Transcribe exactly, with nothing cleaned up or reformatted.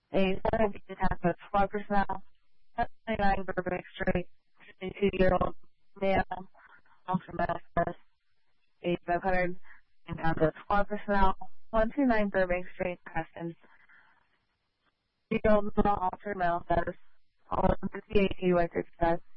A seventeen Tampa squad personnel, twenty-nine Burbank Street, fifty-two-year-old male, also male status, age five hundred, and Tampa squad personnel, one twenty-nine Burbank Street, Preston, fifty-year-old male, also male status, all fifty-eight T Y sixty-five.